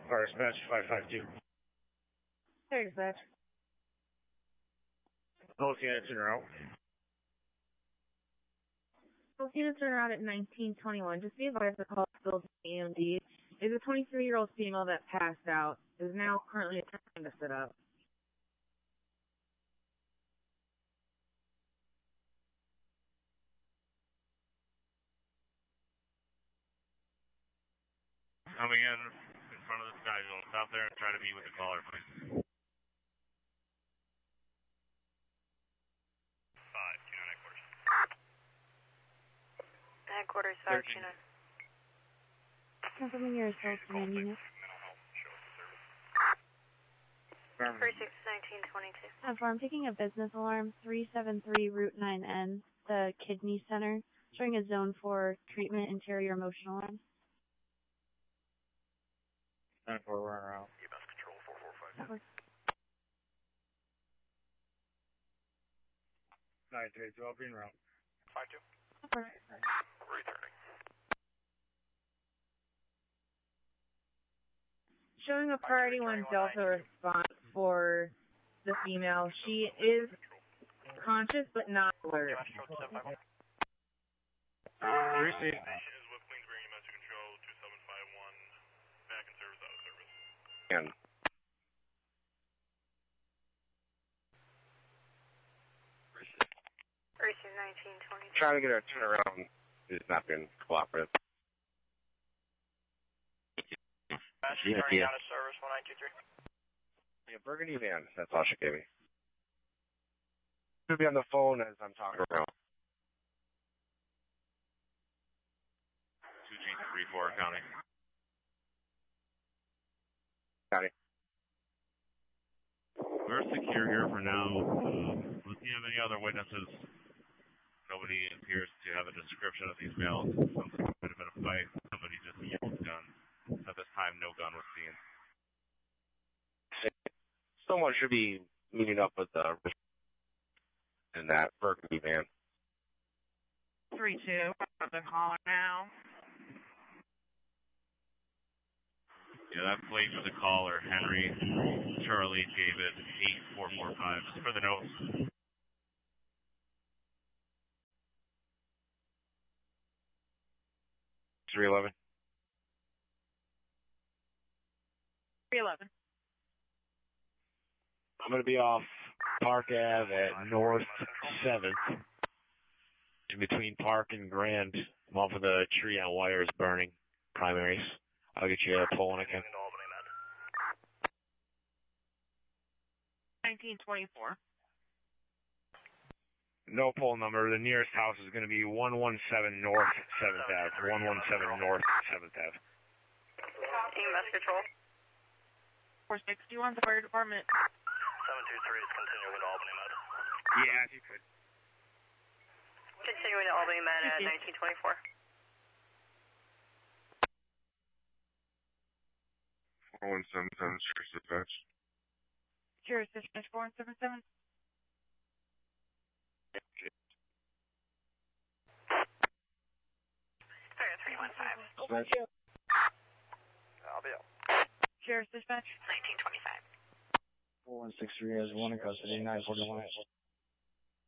Fire dispatch 552. Hey, dispatch. Both units en route. Both units are out at 1921. Just be advised the call spilled to the EMD. Is a 23-year-old female that passed out is now currently attempting to sit up. Coming in front of the sky zone. Stop there and try to meet with the caller, please. 529 headquarters. Headquarters 529. Confirming your assault command unit. Precinct 1922. I'm taking a business alarm, 373 Route 9N, the Kidney Center, showing a zone 4 treatment interior motion alarm. 9-4, we're en route. EMS control 445. 9-2, I'll be en route. 52. Returning. Showing a priority 1 Delta response for the female. She is conscious but not alert. Receive. Station is with Queensbury EMS control 2751. Back in service, out of service. And Precinct 1922. trying to get her turnaround has not been cooperative. Turning out of service 1923. Yeah, Burgundy van. That's all she gave me. She'll be on the phone as I'm talking around. 2G34 County. County. We're secure here for now. Unless you have any other witnesses, nobody appears to have a description of these males. Sounds like it might have been a fight. Somebody just yelled gun. At this time, no gun was seen. Someone should be meeting up with in that Burgundy van. 3-2, the caller now. Yeah, that plate for the caller, Henry, Charlie, David, 8445. Just for the notes. Three 11. 311. I'm going to be off Park Ave at North 7th, in between Park and Grand. I'm off of the tree on wires burning, primaries. I'll get you a pole when I can. 1924. No pole number. The nearest house is going to be 117 North 7th Ave. 117 North 7th Ave. EMS control. 461, the fire department. 723 is continuing to Albany Med. Yeah, if you could. Continuing to Albany Med at 1924. 4177, Sheriff's Dispatch. Sheriff's Dispatch 4177. Sorry, 315. Dispatch. I'll be out. Sheriff's Dispatch 1925. 4163 has one in custody, 941.